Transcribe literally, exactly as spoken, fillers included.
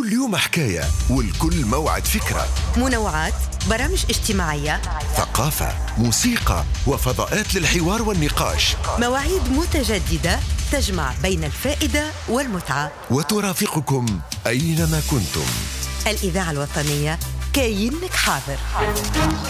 كل يوم حكاية والكل موعد فكرة. منوعات، برامج اجتماعية، ثقافة، موسيقى وفضاءات للحوار والنقاش. مواعيد متجددة تجمع بين الفائدة والمتعة، وترافقكم أينما كنتم. الإذاعة الوطنية كاينك حاضر.